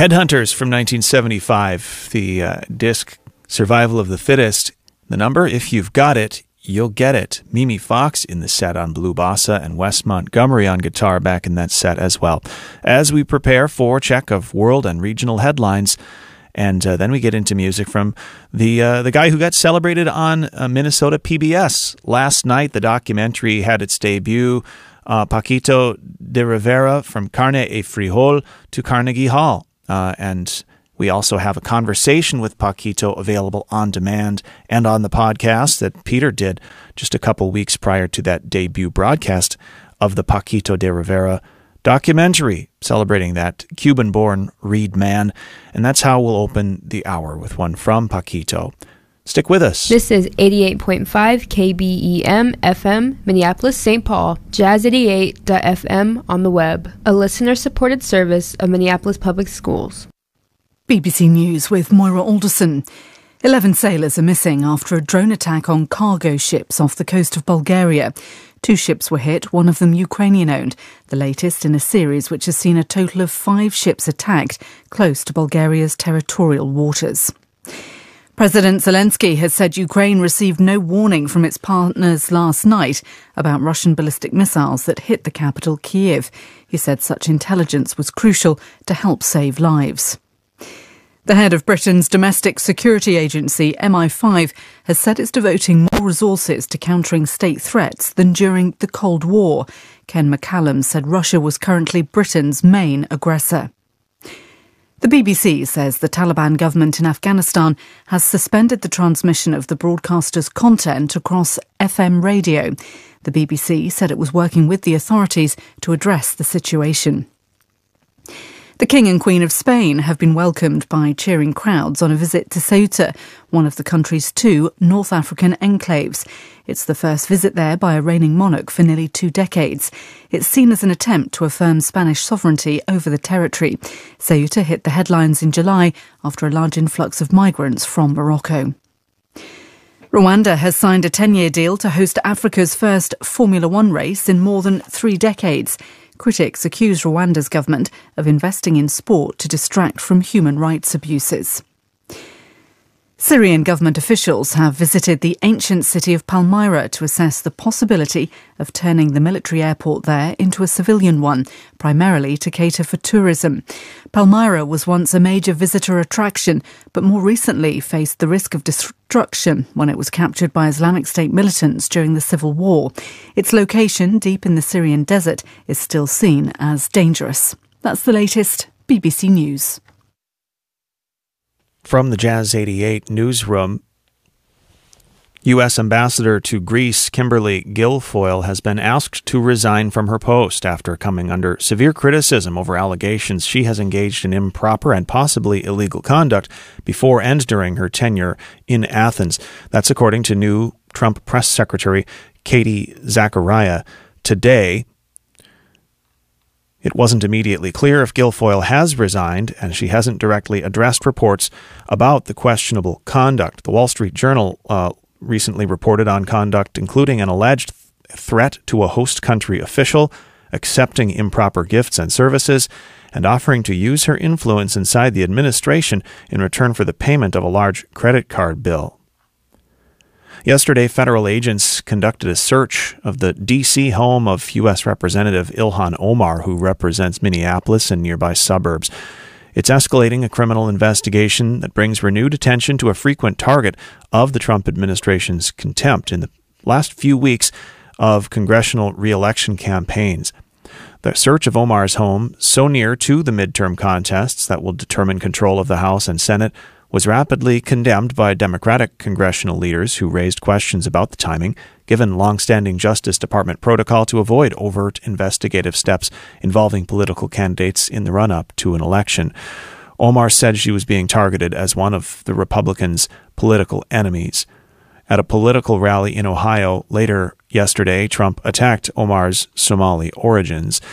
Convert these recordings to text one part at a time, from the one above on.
Headhunters from 1975, the disc Survival of the Fittest. The number, if you've got it, you'll get it. Mimi Fox in the set on blue bassa and Wes Montgomery on guitar back in that set as well. As we prepare for check of world and regional headlines, and then we get into music from the guy who got celebrated on Minnesota PBS. Last night, the documentary had its debut, Paquito de Rivera, From Carne y Frijol to Carnegie Hall. And we also have a conversation with Paquito available on demand and on the podcast that Peter did just a couple weeks prior to that debut broadcast of the Paquito de Rivera documentary celebrating that Cuban-born Reed man. And that's how we'll open the hour, with one from Paquito. Stick with us. This is 88.5 KBEM FM, Minneapolis, St. Paul, Jazz88.fm on the web, a listener-supported service of Minneapolis Public Schools. BBC News with Moira Alderson. 11 sailors are missing after a drone attack on cargo ships off the coast of Bulgaria. 2 ships were hit, one of them Ukrainian-owned, the latest in a series which has seen a total of 5 ships attacked close to Bulgaria's territorial waters. President Zelensky has said Ukraine received no warning from its partners last night about Russian ballistic missiles that hit the capital, Kyiv. He said such intelligence was crucial to help save lives. The head of Britain's domestic security agency, MI5, has said it's devoting more resources to countering state threats than during the Cold War. Ken McCallum said Russia was currently Britain's main aggressor. The BBC says the Taliban government in Afghanistan has suspended the transmission of the broadcaster's content across FM radio. The BBC said it was working with the authorities to address the situation. The King and Queen of Spain have been welcomed by cheering crowds on a visit to Ceuta, one of the country's 2 North African enclaves. It's the first visit there by a reigning monarch for nearly 2 decades. It's seen as an attempt to affirm Spanish sovereignty over the territory. Ceuta hit the headlines in July after a large influx of migrants from Morocco. Rwanda has signed a 10-year deal to host Africa's first Formula One race in more than 3 decades. Critics accuse Rwanda's government of investing in sport to distract from human rights abuses. Syrian government officials have visited the ancient city of Palmyra to assess the possibility of turning the military airport there into a civilian one, primarily to cater for tourism. Palmyra was once a major visitor attraction, but more recently faced the risk of destruction when it was captured by Islamic State militants during the civil war. Its location, deep in the Syrian desert, is still seen as dangerous. That's the latest. BBC News. From the Jazz 88 newsroom, U.S. Ambassador to Greece Kimberly Guilfoyle has been asked to resign from her post after coming under severe criticism over allegations she has engaged in improper and possibly illegal conduct before and during her tenure in Athens. That's according to new Trump press secretary Katie Zachariah today. It wasn't immediately clear if Guilfoyle has resigned, and she hasn't directly addressed reports about the questionable conduct. The Wall Street Journal recently reported on conduct including an alleged threat to a host country official, accepting improper gifts and services, and offering to use her influence inside the administration in return for the payment of a large credit card bill. Yesterday, federal agents conducted a search of the D.C. home of U.S. Representative Ilhan Omar, who represents Minneapolis and nearby suburbs. It's escalating a criminal investigation that brings renewed attention to a frequent target of the Trump administration's contempt in the last few weeks of congressional re-election campaigns. The search of Omar's home, so near to the midterm contests that will determine control of the House and Senate, was rapidly condemned by Democratic congressional leaders who raised questions about the timing, given long-standing Justice Department protocol to avoid overt investigative steps involving political candidates in the run-up to an election. Omar said she was being targeted as one of the Republicans' political enemies. At a political rally in Ohio later yesterday, Trump attacked Omar's Somali origins.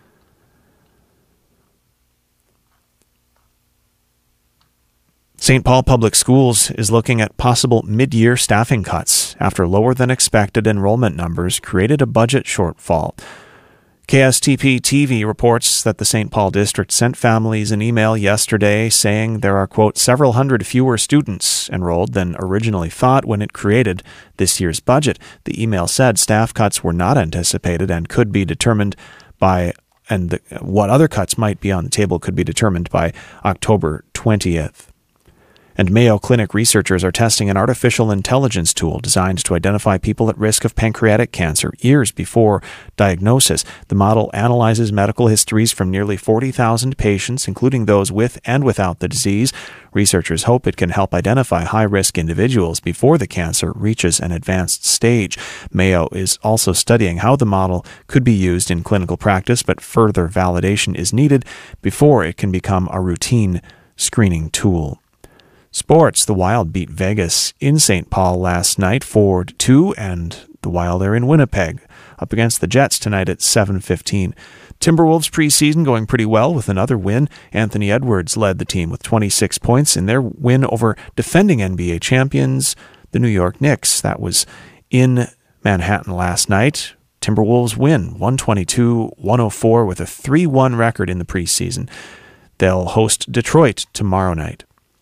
St. Paul Public Schools is looking at possible mid-year staffing cuts after lower-than-expected enrollment numbers created a budget shortfall. KSTP TV reports that the St. Paul District sent families an email yesterday saying there are, quote, several hundred fewer students enrolled than originally thought when it created this year's budget. The email said staff cuts were not anticipated and could be determined by, what other cuts might be on the table could be determined by October 20th. And Mayo Clinic researchers are testing an artificial intelligence tool designed to identify people at risk of pancreatic cancer years before diagnosis. The model analyzes medical histories from nearly 40,000 patients, including those with and without the disease. Researchers hope it can help identify high-risk individuals before the cancer reaches an advanced stage. Mayo is also studying how the model could be used in clinical practice, but further validation is needed before it can become a routine screening tool. Sports, the Wild beat Vegas in St. Paul last night 4-2, and the Wild are in Winnipeg up against the Jets tonight at 7:15. Timberwolves preseason going pretty well with another win. Anthony Edwards led the team with 26 points in their win over defending NBA champions, the New York Knicks. That was in Manhattan last night. Timberwolves win 122-104 with a 3-1 record in the preseason. They'll host Detroit tomorrow night.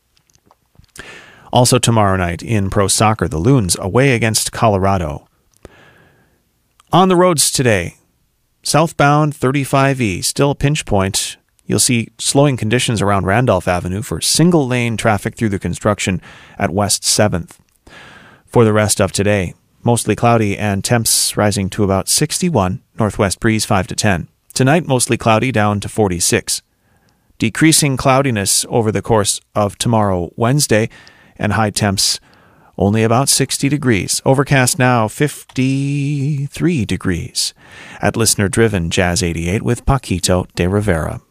Also tomorrow night in pro soccer, the Loons away against Colorado. On the roads today, southbound 35E, still pinch point. You'll see slowing conditions around Randolph Avenue for single-lane traffic through the construction at West 7th. For the rest of today, mostly cloudy and temps rising to about 61, northwest breeze 5 to 10. Tonight, mostly cloudy down to 46. Decreasing cloudiness over the course of tomorrow, Wednesday, and high temps only about 60 degrees. Overcast now 53 degrees. At Listener Driven Jazz 88 with Paquito de Rivera.